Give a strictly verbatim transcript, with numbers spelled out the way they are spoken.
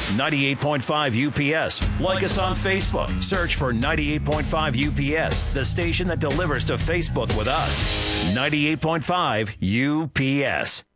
ninety-eight point five U P S. Like us on Facebook. Search for ninety-eight point five U P S, the station that delivers to Facebook with us. ninety-eight point five U P S.